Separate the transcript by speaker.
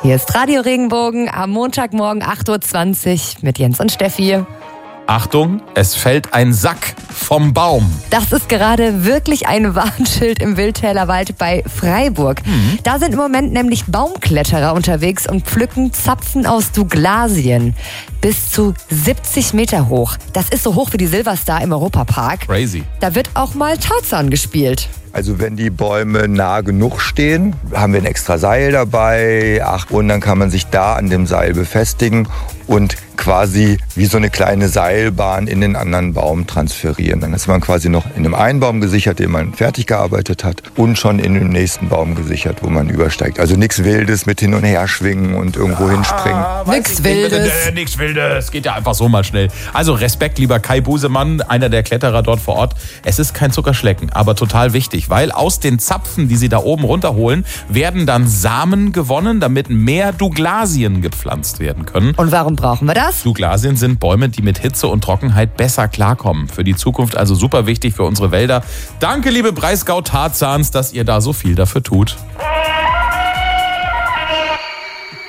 Speaker 1: Hier ist Radio Regenbogen am Montagmorgen 8.20 Uhr mit Jens und Steffi.
Speaker 2: Achtung, es fällt ein Sack vom Baum.
Speaker 1: Das ist gerade wirklich ein Warnschild im Wildtäler Wald bei Freiburg. Da sind im Moment nämlich Baumkletterer unterwegs und pflücken Zapfen aus Douglasien. Bis zu 70 Meter hoch. Das ist so hoch wie die Silverstar im Europapark.
Speaker 2: Crazy.
Speaker 1: Da wird auch mal Tarzan gespielt.
Speaker 3: Also wenn die Bäume nah genug stehen, haben wir ein extra Seil dabei. Und dann kann man sich da an dem Seil befestigen und quasi wie so eine kleine Seilbahn in den anderen Baum transferieren. Dann ist man quasi noch in dem einen Baum gesichert, den man fertig gearbeitet hat, und schon in dem nächsten Baum gesichert, wo man übersteigt. Also nichts Wildes mit hin und her schwingen und irgendwo hinspringen.
Speaker 1: Nix Wildes.
Speaker 2: Nichts Wildes. Geht ja einfach so mal schnell. Also Respekt, lieber Kai Busemann, einer der Kletterer dort vor Ort. Es ist kein Zuckerschlecken, aber total wichtig, weil aus den Zapfen, die sie da oben runterholen, werden dann Samen gewonnen, damit mehr Douglasien gepflanzt werden können.
Speaker 1: Und warum brauchen wir das?
Speaker 2: Douglasien sind Bäume, die mit Hitze und Trockenheit besser klarkommen. Für die Zukunft also super wichtig für unsere Wälder. Danke, liebe Breisgau Tarzans, dass ihr da so viel dafür tut.